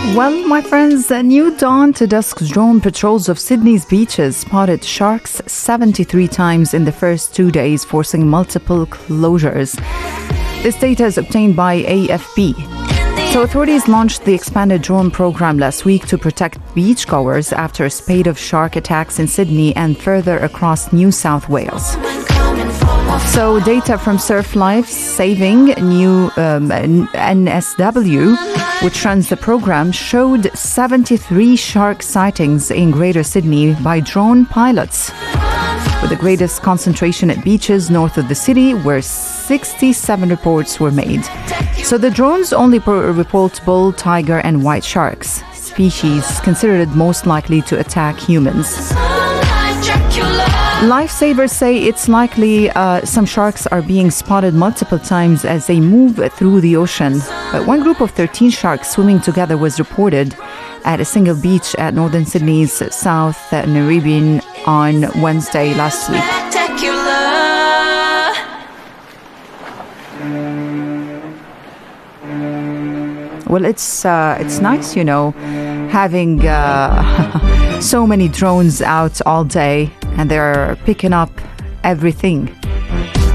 Well, my friends, a new dawn to dusk drone patrols of Sydney's beaches spotted sharks 73 times in the first 2 days, forcing multiple closures. This data is obtained by AFP. So authorities launched the expanded drone program last week to protect beachgoers after a spate of shark attacks in Sydney and further across New South Wales. So data from Surf Life Saving New NSW, which runs the program, showed 73 shark sightings in Greater Sydney by drone pilots, with the greatest concentration at beaches north of the city, where 67 reports were made. So the drones only report bull, tiger and white sharks, species considered most likely to attack humans. Lifesavers say it's likely some sharks are being spotted multiple times as they move through the ocean. But one group of 13 sharks swimming together was reported at a single beach at northern Sydney's South Narrabeen on Wednesday last week. Well, it's nice, having so many drones out all day, and they're picking up everything.